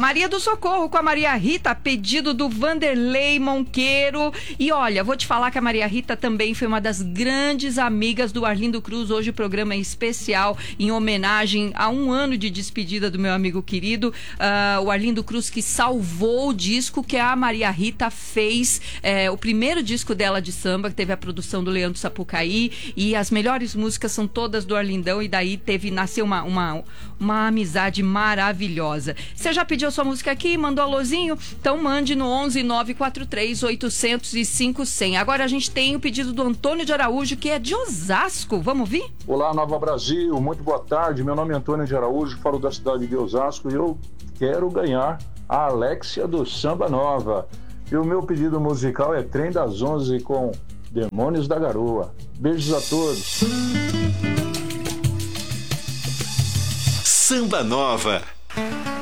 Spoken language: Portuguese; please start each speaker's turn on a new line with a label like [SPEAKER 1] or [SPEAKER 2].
[SPEAKER 1] Maria do Socorro com a Maria Rita, pedido do Vanderlei Monqueiro. E olha, vou te falar que a Maria Rita também foi uma das grandes amigas do Arlindo Cruz. Hoje o programa é especial em homenagem a um ano de despedida do meu amigo querido, o Arlindo Cruz, que salvou o disco que a Maria Rita fez, o primeiro disco dela de samba, que teve a produção do Leandro Sapucaí, e as melhores músicas são todas do Arlindão, e daí nasceu uma amizade maravilhosa. Você já pediu sua música aqui? Mandou alôzinho? Então mande no 11 943 805 100. Agora a gente tem o pedido do Antônio de Araújo, que é de Osasco. Vamos ouvir?
[SPEAKER 2] Olá, Nova Brasil, muito boa tarde. Meu nome é Antônio de Araújo, falo da cidade de Osasco e eu quero ganhar a Alexia do Samba Nova. E o meu pedido musical é Trem das 11 com Demônios da Garoa. Beijos a todos.
[SPEAKER 3] Samba Nova.